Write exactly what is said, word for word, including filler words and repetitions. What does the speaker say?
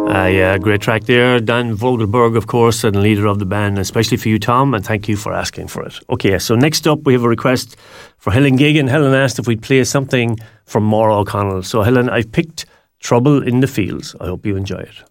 Uh, yeah, great track there. Dan Vogelberg, of course, and leader of the band, especially for you, Tom, and thank you for asking for it. Okay, so next up we have a request for Helen Gagan. Helen asked if we'd play something from Maura O'Connell. So Helen, I've picked Trouble in the Fields. I hope you enjoy it.